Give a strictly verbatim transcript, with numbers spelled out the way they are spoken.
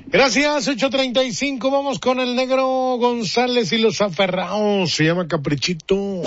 Gracias, ocho treinta y cinco, vamos con el negro González y los aferrados, se llama Caprichito.